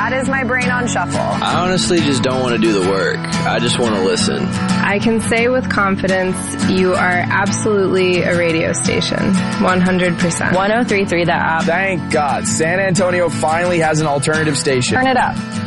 That is my brain on shuffle. I honestly just don't want to do the work. I just want to listen. I can say with confidence, you are absolutely a radio station. 100%. 103.3 The App. Thank God. San Antonio finally has an alternative station. Turn it up.